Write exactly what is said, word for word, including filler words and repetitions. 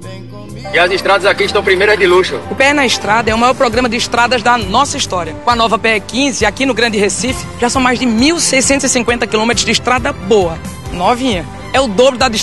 E as estradas aqui estão primeiras de luxo. O P E na Estrada é o maior programa de estradas da nossa história. Com a nova P E quinze, aqui no Grande Recife, já são mais de mil seiscentos e cinquenta quilômetros de estrada boa. Novinha. É o dobro da distância